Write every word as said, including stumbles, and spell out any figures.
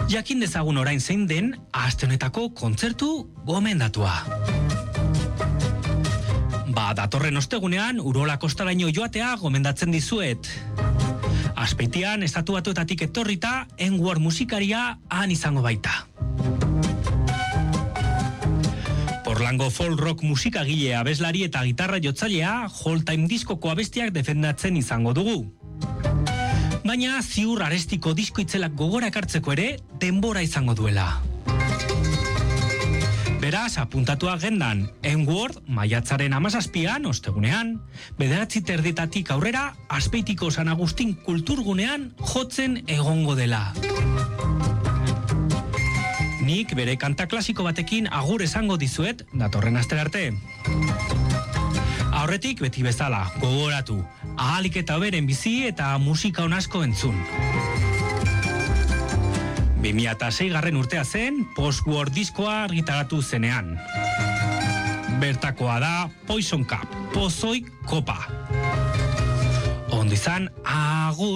Jakin dezagun orain zein den aste honetako kontzertu gomendatua. Ba, datorren ostegunean Urola Kostaraino joatea gomendatzen dizuet. Azpeitian estatu batuetatik etorrita N-Word musikaria han izango baita. Porlango folk rock musikagile abeslari eta gitarra jotzailea Whole Time diskoko abestiak defendatzen izango dugu. Baina ziur arestiko disko itzelak gogora ekartzeko ere denbora izango duela. Beraz, apuntatu agendan, N-Word maiatzaren hamazazpian, ostegunean, bederatzi terditatik aurrera, Azpeitiko San Agustin kulturgunean jotzen egongo dela. Nik bere kanta klasiko batekin agur esango dizuet, datorren astera arte. Aurretik beti bezala, gogoratu, ahalik eta hoberen bizi eta musika on asko entzun. bi mila seigarren urtea zen, Post-War diskoa argitaratu zenean. Bertakoa da Poison Cup, pozoi kopa. Ondo izan, agur!